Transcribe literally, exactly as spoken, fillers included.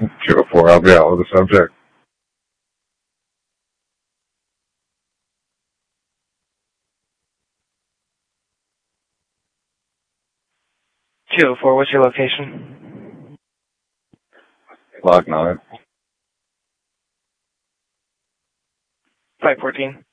two oh four, I'll be out with the subject. two oh four, what's your location? Lock nine. five fourteen.